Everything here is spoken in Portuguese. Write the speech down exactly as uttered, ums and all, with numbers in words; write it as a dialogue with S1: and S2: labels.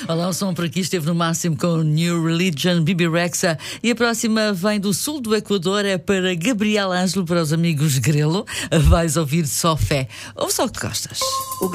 S1: Olá, o som por aqui esteve no máximo com New Religion, Bibi Rexha, e a próxima vem do sul do Equador, é para Gabriel Ângelo, para os amigos Grelo. Vais ouvir Só Fé. Ou só que gostas.